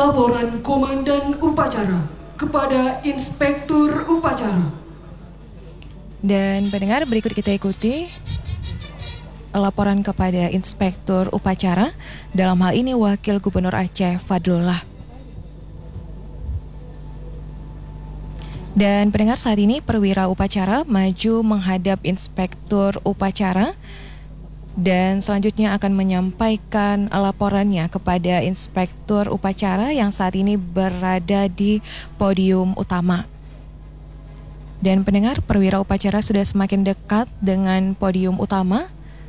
laporan Komandan Upacara kepada Inspektur Upacara. Dan pendengar, berikut kita ikuti laporan kepada Inspektur Upacara, dalam hal ini Wakil Gubernur Aceh Fadlullah. Dan pendengar, saat ini perwira upacara maju menghadap Inspektur Upacara dan selanjutnya akan menyampaikan laporannya kepada Inspektur Upacara yang saat ini berada di podium utama. Dan pendengar, perwira upacara sudah semakin dekat dengan podium utama,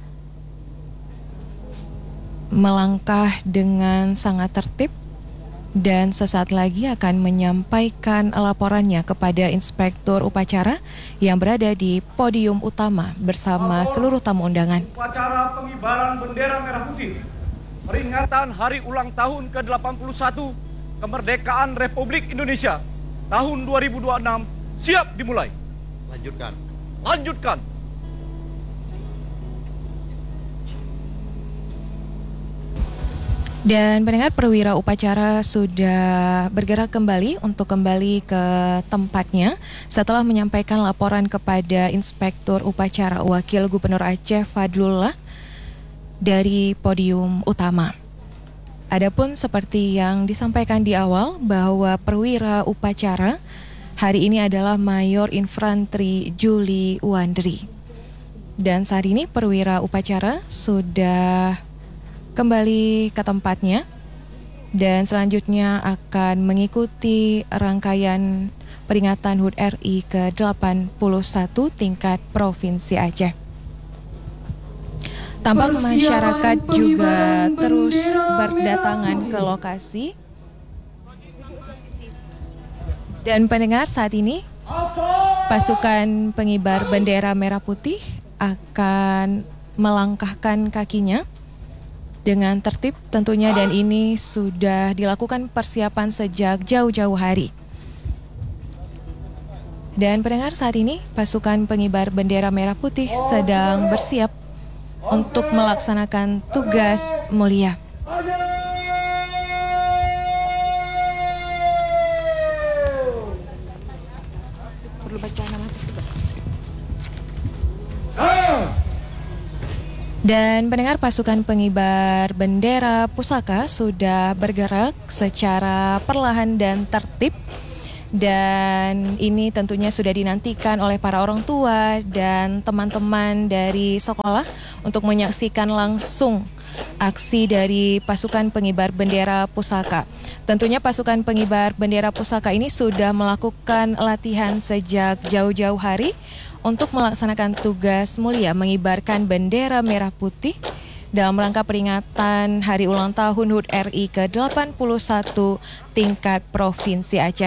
melangkah dengan sangat tertib dan sesaat lagi akan menyampaikan laporannya kepada Inspektur Upacara yang berada di podium utama bersama seluruh tamu undangan. Upacara pengibaran bendera merah putih peringatan hari ulang tahun ke-81 kemerdekaan Republik Indonesia tahun 2026 siap dimulai. Lanjutkan. Dan pendengar, perwira upacara sudah bergerak kembali untuk kembali ke tempatnya setelah menyampaikan laporan kepada Inspektur Upacara Wakil Gubernur Aceh Fadlullah dari podium utama. Adapun seperti yang disampaikan di awal bahwa perwira upacara hari ini adalah Mayor Infanteri Juli Wandri. Dan saat ini perwira upacara sudah kembali ke tempatnya dan selanjutnya akan mengikuti rangkaian peringatan HUT RI ke-81 tingkat Provinsi Aceh. Tampak masyarakat juga terus berdatangan ke lokasi. Dan pendengar, saat ini pasukan pengibar bendera merah putih akan melangkahkan kakinya dengan tertib tentunya, dan ini sudah dilakukan persiapan sejak jauh-jauh hari. Dan pendengar, saat ini pasukan pengibar bendera merah putih sedang bersiap untuk melaksanakan tugas mulia. Perlu baca nama. Dan pendengar, pasukan pengibar bendera pusaka sudah bergerak secara perlahan dan tertib. Dan ini tentunya sudah dinantikan oleh para orang tua dan teman-teman dari sekolah untuk menyaksikan langsung aksi dari pasukan pengibar bendera pusaka. Tentunya pasukan pengibar bendera pusaka ini sudah melakukan latihan sejak jauh-jauh hari untuk melaksanakan tugas mulia mengibarkan bendera merah putih dalam rangka peringatan hari ulang tahun HUT RI ke-81 tingkat Provinsi Aceh.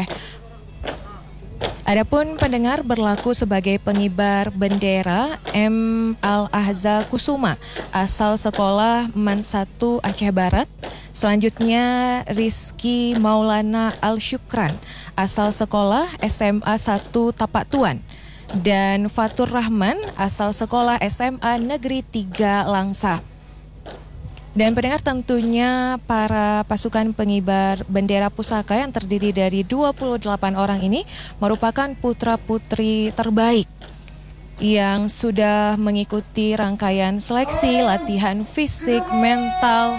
Adapun pendengar, berlaku sebagai pengibar bendera M. Al-Ahza Kusuma asal sekolah MAN 1 Aceh Barat. Selanjutnya Rizky Maulana Al-Syukran asal sekolah SMA 1 Tapak Tuan. Dan Fatur Rahman asal sekolah SMA Negeri 3 Langsa. Dan pendengar, tentunya para pasukan pengibar bendera pusaka yang terdiri dari 28 orang ini merupakan putra-putri terbaik yang sudah mengikuti rangkaian seleksi, latihan fisik, mental,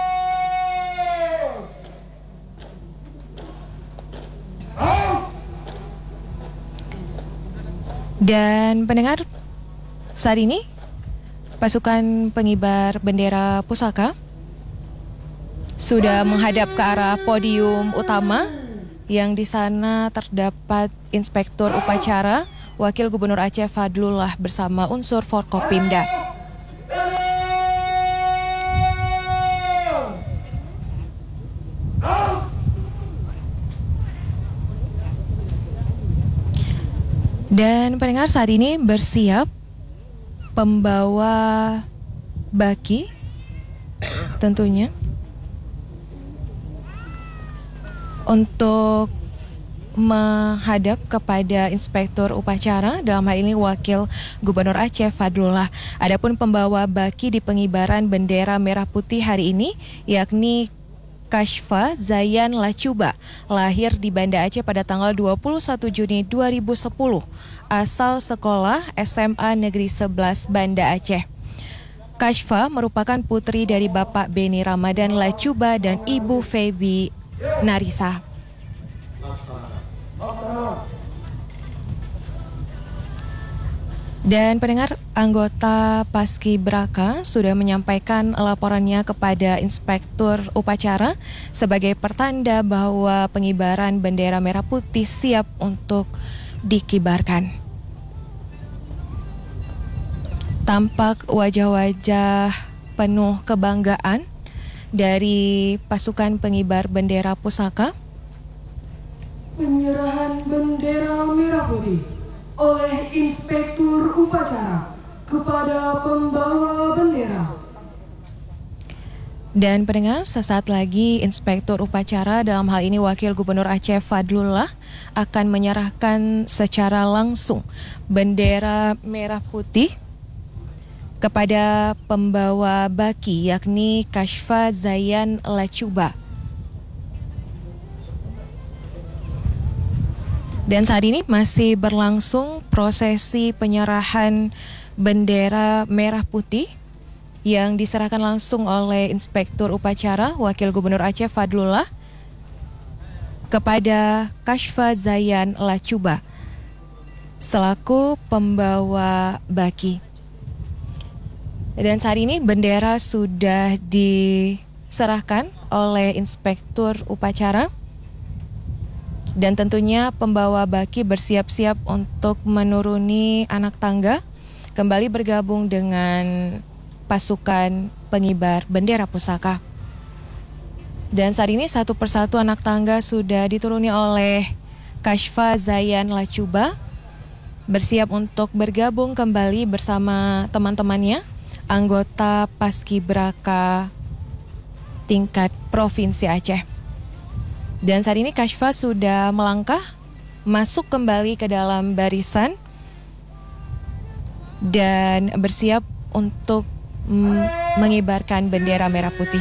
dan pendengar, saat ini pasukan pengibar bendera pusaka sudah menghadap ke arah podium utama yang di sana terdapat Inspektur Upacara Wakil Gubernur Aceh Fadlullah bersama unsur Forkopimda. Dan pendengar, saat ini bersiap pembawa baki tentunya untuk menghadap kepada Inspektur Upacara, dalam hal ini Wakil Gubernur Aceh Fadlullah. Adapun pembawa baki di pengibaran bendera merah putih hari ini yakni Kashfa Zayan Lachuba, lahir di Banda Aceh pada tanggal 21 Juni 2010, asal sekolah SMA Negeri 11 Banda Aceh. Kashfa merupakan putri dari Bapak Beni Ramadan Lachuba dan Ibu Febi Narisa. Dan pendengar, anggota Paskibraka sudah menyampaikan laporannya kepada Inspektur Upacara sebagai pertanda bahwa pengibaran bendera merah putih siap untuk dikibarkan. Tampak wajah-wajah penuh kebanggaan dari pasukan pengibar bendera pusaka. Penyerahan bendera merah putih oleh Inspektur Upacara kepada pembawa bendera. Dan pendengar, sesaat lagi Inspektur Upacara, dalam hal ini Wakil Gubernur Aceh Fadlullah, akan menyerahkan secara langsung bendera merah putih kepada pembawa baki, yakni Kashfa Zayan Lachuba. Dan saat ini masih berlangsung prosesi penyerahan bendera merah putih yang diserahkan langsung oleh Inspektur Upacara Wakil Gubernur Aceh Fadlullah kepada Kashfa Zayan Lachuba selaku pembawa baki. Dan saat ini bendera sudah diserahkan oleh Inspektur Upacara. Dan tentunya pembawa baki bersiap-siap untuk menuruni anak tangga, kembali bergabung dengan pasukan pengibar bendera pusaka. Dan saat ini satu persatu anak tangga sudah dituruni oleh Kashfa Zayan Lachuba, bersiap untuk bergabung kembali bersama teman-temannya, anggota Paskibraka tingkat Provinsi Aceh. Dan saat ini Kashfa sudah melangkah masuk kembali ke dalam barisan dan bersiap untuk mengibarkan bendera merah putih.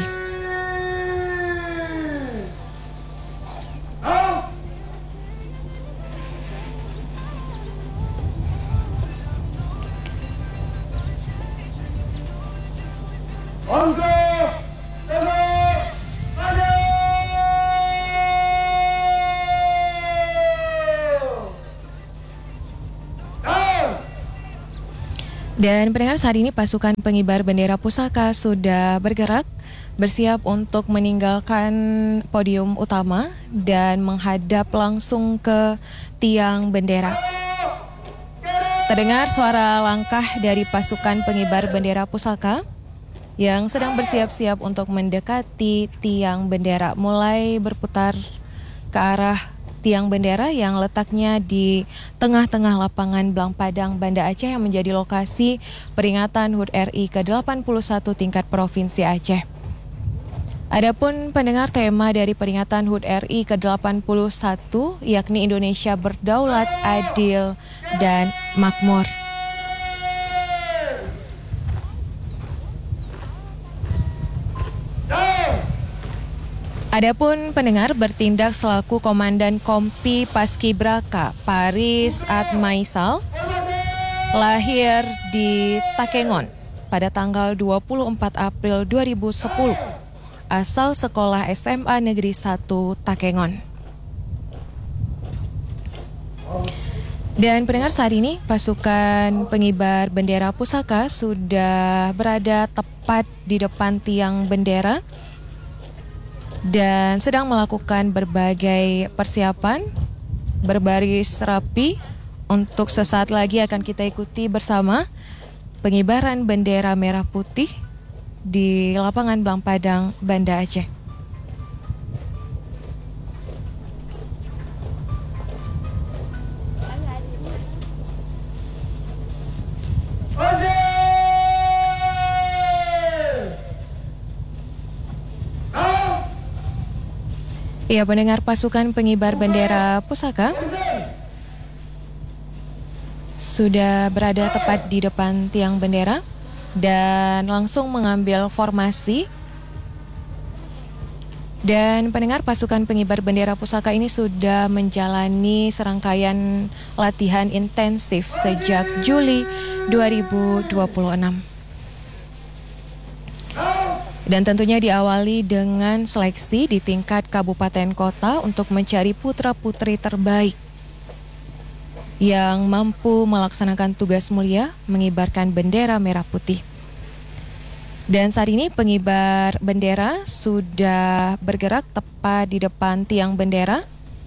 Dan pendengar, saat ini pasukan pengibar bendera pusaka sudah bergerak, bersiap untuk meninggalkan podium utama dan menghadap langsung ke tiang bendera. Terdengar suara langkah dari pasukan pengibar bendera pusaka yang sedang bersiap-siap untuk mendekati tiang bendera, mulai berputar ke arah tiang bendera yang letaknya di tengah-tengah lapangan Blang Padang, Banda Aceh, yang menjadi lokasi peringatan HUT RI ke-81 tingkat Provinsi Aceh. Adapun pendengar, tema dari peringatan HUT RI ke-81 yakni Indonesia berdaulat, adil, dan makmur. Adapun pendengar, bertindak selaku Komandan Kompi Paskibraka Paris Atmaisal, lahir di Takengon pada tanggal 24 April 2010, asal sekolah SMA Negeri 1 Takengon. Dan pendengar, saat ini pasukan pengibar bendera pusaka sudah berada tepat di depan tiang bendera dan sedang melakukan berbagai persiapan berbaris rapi. Untuk sesaat lagi akan kita ikuti bersama pengibaran bendera merah putih di lapangan Blang Padang, Banda Aceh. Ya, pendengar, pasukan pengibar bendera pusaka sudah berada tepat di depan tiang bendera dan langsung mengambil formasi Dan pendengar, pasukan pengibar bendera pusaka ini sudah menjalani serangkaian latihan intensif sejak Juli 2026. Dan tentunya diawali dengan seleksi di tingkat kabupaten kota untuk mencari putra-putri terbaik yang mampu melaksanakan tugas mulia mengibarkan bendera merah putih. Dan saat ini pengibar bendera sudah bergerak tepat di depan tiang bendera,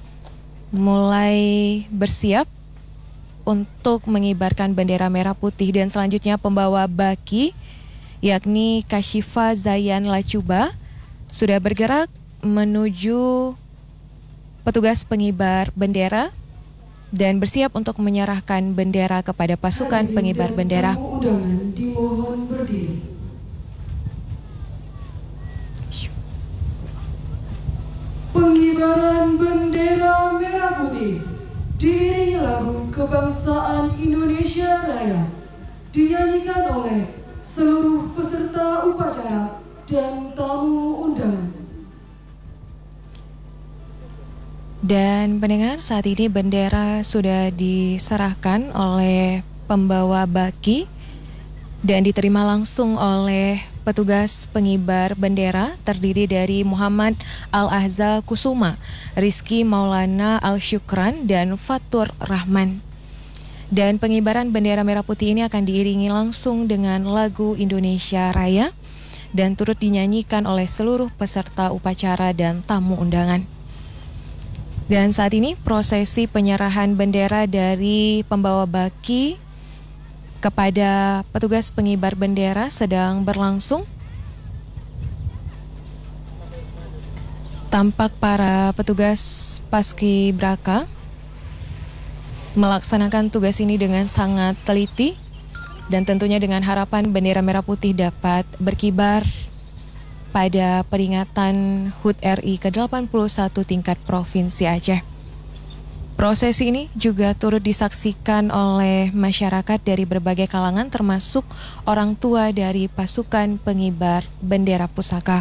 mulai bersiap untuk mengibarkan bendera merah putih. Dan selanjutnya pembawa baki, yakni Kashifa Zayan Lacuba, sudah bergerak menuju petugas pengibar bendera dan bersiap untuk menyerahkan bendera kepada pasukan pengibar bendera. Undangan dimohon berdiri. Pengibaran bendera merah putih diiringi lagu kebangsaan Indonesia Raya, dinyanyikan oleh seluruh peserta upacara dan tamu undangan. Dan pendengar, saat ini bendera sudah diserahkan oleh pembawa baki dan diterima langsung oleh petugas pengibar bendera terdiri dari Muhammad Al-Ahza Kusuma, Rizky Maulana Al-Syukran, dan Fatur Rahman. Dan pengibaran bendera merah putih ini akan diiringi langsung dengan lagu Indonesia Raya dan turut dinyanyikan oleh seluruh peserta upacara dan tamu undangan. Dan saat ini prosesi penyerahan bendera dari pembawa baki kepada petugas pengibar bendera sedang berlangsung. Tampak para petugas paskibraka melaksanakan tugas ini dengan sangat teliti dan tentunya dengan harapan bendera merah putih dapat berkibar pada peringatan HUT RI ke-81 tingkat Provinsi Aceh. Prosesi ini juga turut disaksikan oleh masyarakat dari berbagai kalangan termasuk orang tua dari pasukan pengibar bendera pusaka.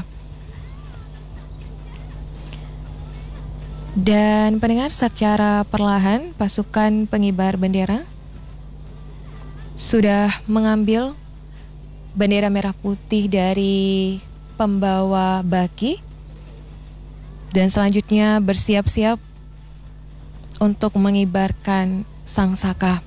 Dan pendengar, secara perlahan pasukan pengibar bendera sudah mengambil bendera merah putih dari pembawa baki dan selanjutnya bersiap-siap untuk mengibarkan sang saka.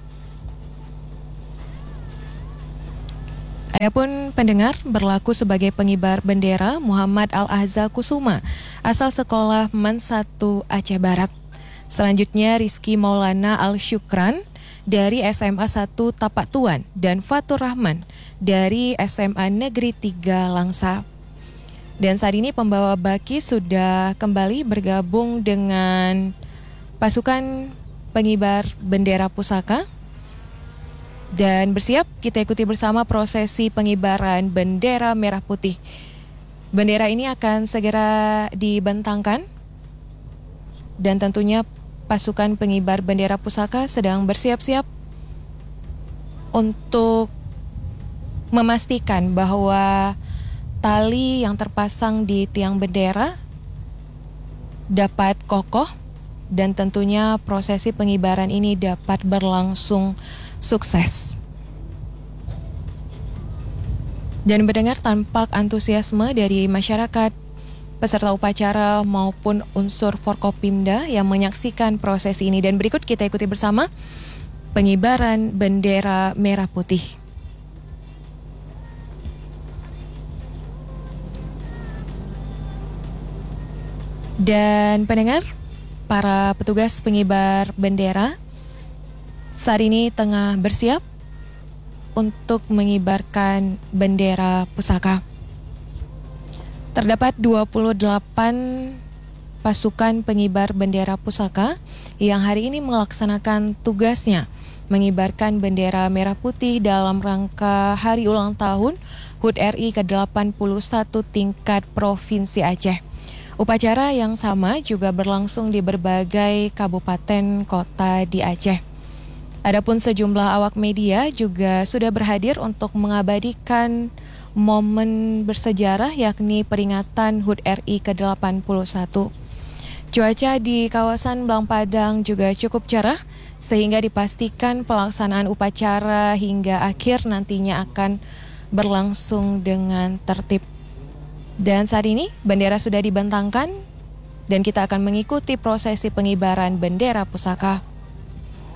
Adapun pendengar, berlaku sebagai pengibar bendera Muhammad Al-Ahza Kusuma, asal sekolah MAN 1 Aceh Barat. Selanjutnya Rizky Maulana Al-Syukran dari SMA 1 Tapak Tuan dan Fatur Rahman dari SMA Negeri 3 Langsa. Dan saat ini pembawa baki sudah kembali bergabung dengan pasukan pengibar bendera pusaka dan bersiap kita ikuti bersama prosesi pengibaran bendera merah putih. Bendera ini akan segera dibentangkan dan tentunya pasukan pengibar bendera pusaka sedang bersiap-siap untuk memastikan bahwa tali yang terpasang di tiang bendera dapat kokoh dan tentunya prosesi pengibaran ini dapat berlangsung sukses. Dan mendengar tampak antusiasme dari masyarakat, peserta upacara maupun unsur Forkopimda yang menyaksikan prosesi ini. Dan berikut kita ikuti bersama pengibaran bendera merah putih. Dan pendengar, para petugas pengibar bendera saat ini tengah bersiap untuk mengibarkan bendera pusaka. Terdapat 28 pasukan pengibar bendera pusaka yang hari ini melaksanakan tugasnya mengibarkan bendera merah putih dalam rangka hari ulang tahun HUT RI ke-81 tingkat Provinsi Aceh. Upacara yang sama juga berlangsung di berbagai kabupaten kota di Aceh. Adapun sejumlah awak media juga sudah berhadir untuk mengabadikan momen bersejarah yakni peringatan HUT RI ke-81. Cuaca di kawasan Blang Padang juga cukup cerah sehingga dipastikan pelaksanaan upacara hingga akhir nantinya akan berlangsung dengan tertib. Dan saat ini bendera sudah dibentangkan dan kita akan mengikuti prosesi pengibaran bendera pusaka.